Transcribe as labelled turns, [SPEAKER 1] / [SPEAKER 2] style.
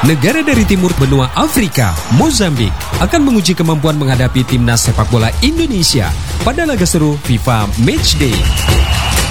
[SPEAKER 1] Negara dari timur benua Afrika, Mozambik, akan menguji kemampuan menghadapi timnas sepak bola Indonesia pada laga seru FIFA Matchday.